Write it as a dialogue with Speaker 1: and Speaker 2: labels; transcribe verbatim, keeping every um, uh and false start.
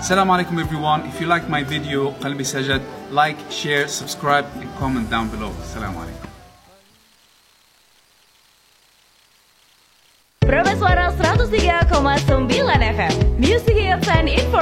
Speaker 1: Assalamu alaikum everyone. If you like my video, Qalbi Sajad, like, share, subscribe and comment down below. Assalamu alaikum.
Speaker 2: Prabaswara seratus tiga koma sembilan F M, Music Hits and Info.